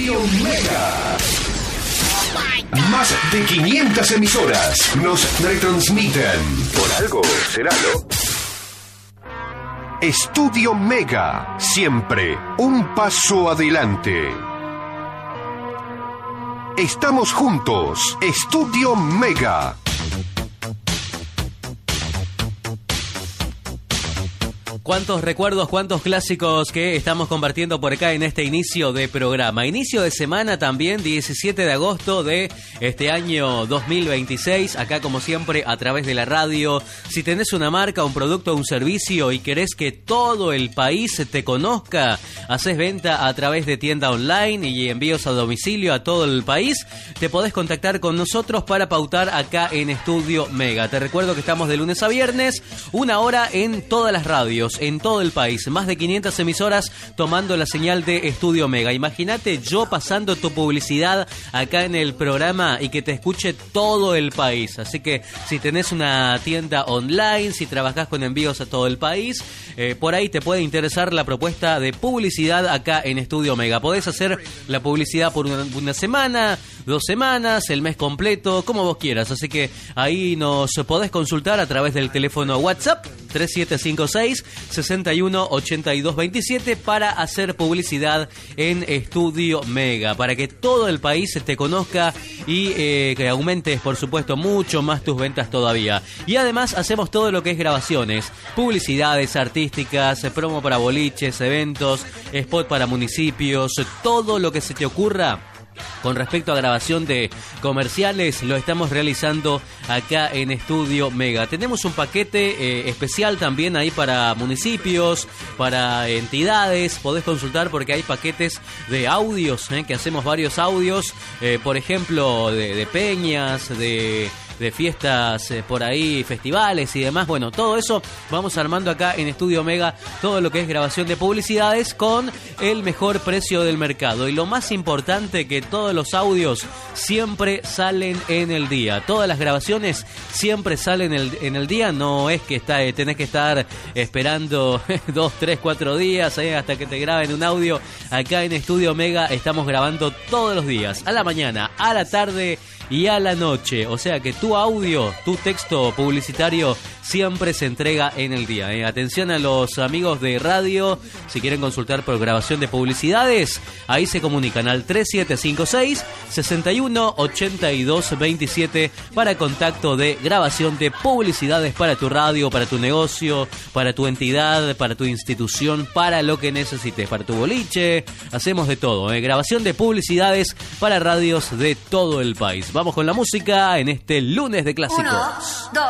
Estudio Mega. Más de 500 emisoras nos retransmiten. Por algo será, ¿no? Estudio Mega, siempre un paso adelante. Estamos juntos, Estudio Mega. Cuántos recuerdos, cuántos clásicos que estamos compartiendo por acá en este inicio de programa. Inicio de semana también, 17 de agosto de este año 2026. Acá como siempre a través de la radio. Si tenés una marca, un producto, un servicio y querés que todo el país te conozca, haces venta a través de tienda online y envíos a domicilio a todo el país, te podés contactar con nosotros para pautar acá en Estudio Mega. Te recuerdo que estamos de lunes a viernes, 1 hora en todas las radios, en todo el país, más de 500 emisoras tomando la señal de Estudio Mega. Imagínate yo pasando tu publicidad acá en el programa y que te escuche todo el país. Así que si tenés una tienda online, si trabajás con envíos a todo el país, por ahí te puede interesar la propuesta de publicidad acá en Estudio Mega. Podés hacer la publicidad por una semana, 2 semanas, el mes completo, como vos quieras. Así que ahí nos podés consultar a través del teléfono WhatsApp 3756-618227 para hacer publicidad en Estudio Mega, para que todo el país te conozca y que aumentes, por supuesto, mucho más tus ventas todavía. Y además hacemos todo lo que es grabaciones, publicidades artísticas, promo para boliches, eventos, spot para municipios, todo lo que se te ocurra. Con respecto a grabación de comerciales, lo estamos realizando acá en Estudio Mega. Tenemos un paquete especial también ahí para municipios, para entidades. Podés consultar porque hay paquetes de audios, que hacemos varios audios, por ejemplo, de peñas, de fiestas por ahí, festivales y demás. Bueno, todo eso vamos armando acá en Estudio Mega, todo lo que es grabación de publicidades con el mejor precio del mercado. Y lo más importante, que todos los audios siempre salen en el día. Todas las grabaciones siempre salen en el día. No es que tenés que estar esperando 2, 3, 4 días hasta que te graben un audio. Acá en Estudio Mega estamos grabando todos los días, a la mañana, a la tarde y a la noche. O sea que tu audio, tu texto publicitario siempre se entrega en el día. Atención a los amigos de radio, si quieren consultar por grabación de publicidades, ahí se comunican al 3756-618227 para contacto de grabación de publicidades para tu radio, para tu negocio, para tu entidad, para tu institución, para lo que necesites, para tu boliche. Hacemos de todo, grabación de publicidades para radios de todo el país. Vamos con la música en este lunes de clásicos. 1, 2